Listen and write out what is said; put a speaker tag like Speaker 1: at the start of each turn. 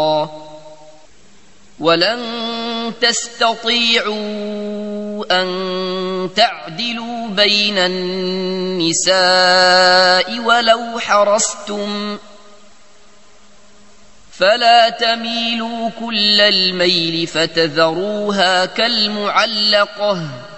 Speaker 1: ولن تستطيعوا أن تعدلوا بين النساء ولو حرصتم فلا تميلوا كل الميل فتذروها كالمعلقة